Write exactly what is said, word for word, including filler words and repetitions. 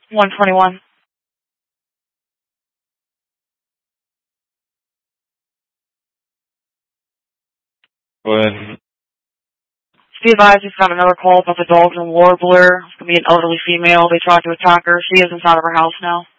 one twenty-one. Go ahead. Be advised, he's got another call about the Dalton Warbler. It's going to be an elderly female. They tried to attack her. She is inside of her house now.